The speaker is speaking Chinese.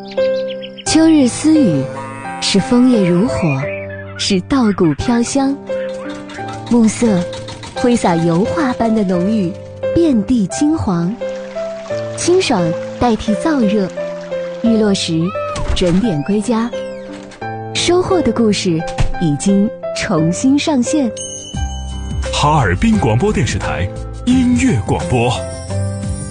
秋日私语，是枫叶如火，是稻谷飘香。暮色挥洒油画般的浓郁，遍地金黄。清爽代替燥热，日落时准点归家。收获的故事已经重新上线。 哈尔滨广播电视台音乐广播。